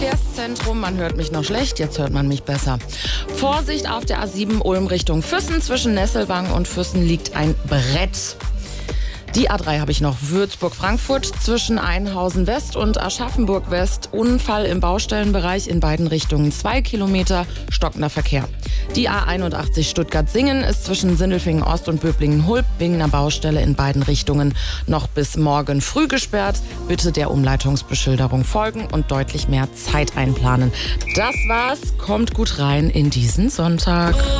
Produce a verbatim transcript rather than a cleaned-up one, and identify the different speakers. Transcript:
Speaker 1: Verkehrszentrum. Man hört mich noch schlecht, jetzt hört man mich besser. Vorsicht auf der A sieben Ulm Richtung Füssen. Zwischen Nesselwang und Füssen liegt ein Brett. Die A drei habe ich noch. Würzburg-Frankfurt zwischen Einhausen West und Aschaffenburg West. Unfall im Baustellenbereich in beiden Richtungen. Zwei Kilometer stockender Verkehr. Die A einundachtzig Stuttgart-Singen ist zwischen Sindelfingen Ost und Böblingen-Hulb wegen einer Baustelle in beiden Richtungen noch bis morgen früh gesperrt. Bitte der Umleitungsbeschilderung folgen und deutlich mehr Zeit einplanen. Das war's. Kommt gut rein in diesen Sonntag.